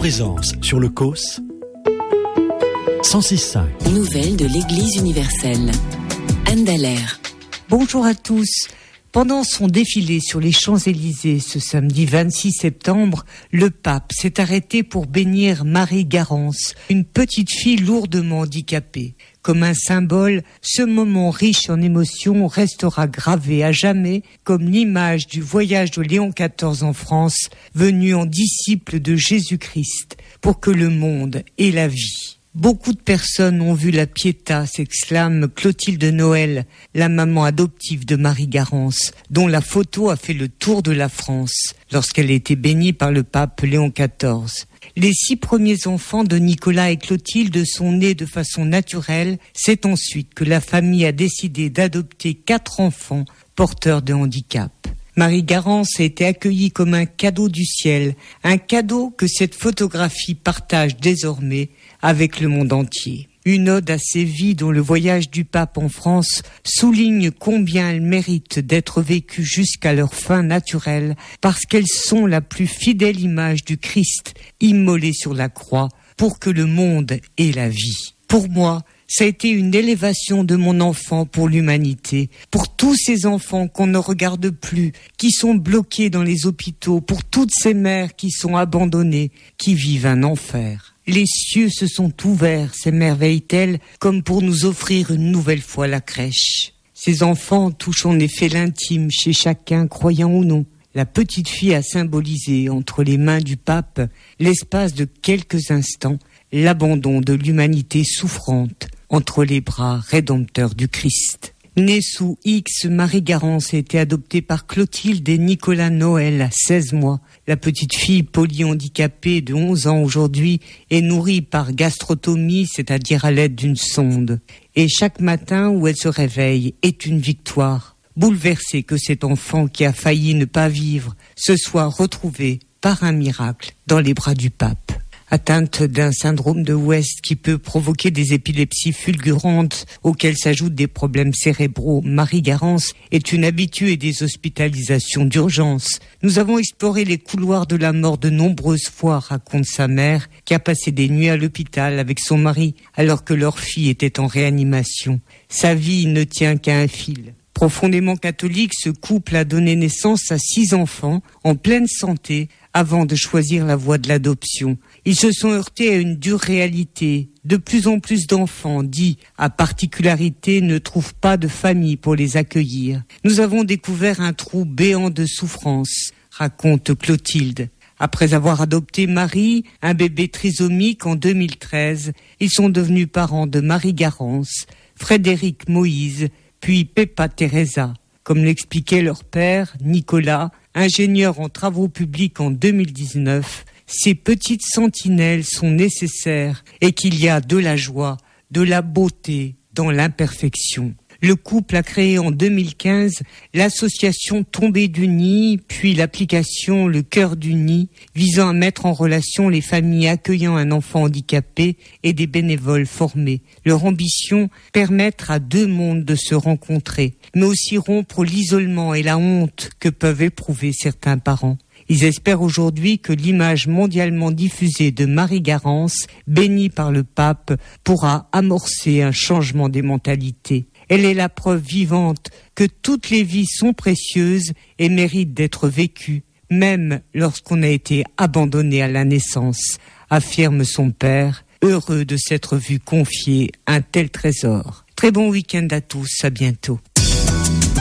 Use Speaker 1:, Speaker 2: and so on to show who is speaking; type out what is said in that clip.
Speaker 1: présence sur le COS 106.5.
Speaker 2: Nouvelles de l'Église universelle. Anne Dallaire.
Speaker 3: Bonjour à tous. Pendant son défilé sur les Champs-Élysées ce samedi 26 septembre, le pape s'est arrêté pour bénir Marie Garance, une petite fille lourdement handicapée. Comme un symbole, ce moment riche en émotions restera gravé à jamais comme l'image du voyage de Léon XIV en France, venu en disciple de Jésus-Christ pour que le monde ait la vie. Beaucoup de personnes ont vu la Pietà, s'exclame Clotilde Noël, la maman adoptive de Marie Garance, dont la photo a fait le tour de la France lorsqu'elle a été bénie par le pape Léon XIV. Les 6 premiers enfants de Nicolas et Clotilde sont nés de façon naturelle. C'est ensuite que la famille a décidé d'adopter 4 enfants porteurs de handicap. Marie Garance a été accueillie comme un cadeau du ciel, un cadeau que cette photographie partage désormais avec le monde entier. Une ode à ces vies dont le voyage du pape en France souligne combien elles méritent d'être vécues jusqu'à leur fin naturelle parce qu'elles sont la plus fidèle image du Christ immolé sur la croix pour que le monde ait la vie. Pour moi, ça a été une élévation de mon enfant pour l'humanité, pour tous ces enfants qu'on ne regarde plus, qui sont bloqués dans les hôpitaux, pour toutes ces mères qui sont abandonnées, qui vivent un enfer. Les cieux se sont ouverts, s'émerveillent-elles, comme pour nous offrir une nouvelle fois la crèche. Ces enfants touchent en effet l'intime chez chacun, croyant ou non. La petite fille a symbolisé entre les mains du pape, l'espace de quelques instants, l'abandon de l'humanité souffrante entre les bras rédempteurs du Christ. Née sous X, Marie Garance a été adoptée par Clotilde et Nicolas Noël à 16 mois. La petite fille polyhandicapée de 11 ans aujourd'hui est nourrie par gastrotomie, c'est-à-dire à l'aide d'une sonde. Et chaque matin où elle se réveille est une victoire. Bouleversée que cet enfant qui a failli ne pas vivre se soit retrouvé par un miracle dans les bras du pape. Atteinte d'un syndrome de West qui peut provoquer des épilepsies fulgurantes auxquelles s'ajoutent des problèmes cérébraux, Marie Garance est une habituée des hospitalisations d'urgence. Nous avons exploré les couloirs de la mort de nombreuses fois, raconte sa mère, qui a passé des nuits à l'hôpital avec son mari alors que leur fille était en réanimation. Sa vie ne tient qu'à un fil. Profondément catholique, ce couple a donné naissance à 6 enfants en pleine santé avant de choisir la voie de l'adoption. Ils se sont heurtés à une dure réalité. De plus en plus d'enfants, dits à particularité, ne trouvent pas de famille pour les accueillir. Nous avons découvert un trou béant de souffrance, raconte Clotilde. Après avoir adopté Marie, un bébé trisomique en 2013, ils sont devenus parents de Marie Garance, Frédéric Moïse, puis Pepa Teresa. Comme l'expliquait leur père, Nicolas, ingénieur en travaux publics en 2019, ces petites sentinelles sont nécessaires et qu'il y a de la joie, de la beauté dans l'imperfection. Le couple a créé en 2015 l'association Tombée du Nid, puis l'application Le Cœur du Nid, visant à mettre en relation les familles accueillant un enfant handicapé et des bénévoles formés. Leur ambition, permettre à 2 mondes de se rencontrer, mais aussi rompre l'isolement et la honte que peuvent éprouver certains parents. Ils espèrent aujourd'hui que l'image mondialement diffusée de Marie Garance, bénie par le pape, pourra amorcer un changement des mentalités. Elle est la preuve vivante que toutes les vies sont précieuses et méritent d'être vécues, même lorsqu'on a été abandonné à la naissance, affirme son père, heureux de s'être vu confier un tel trésor. Très bon week-end à tous, à bientôt.